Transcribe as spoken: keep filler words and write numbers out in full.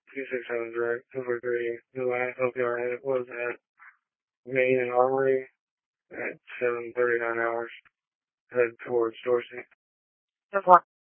two six seven direct, number three. The last L P R hit was at Main and Armory at seven thirty-nine hours, headed towards Dorsey.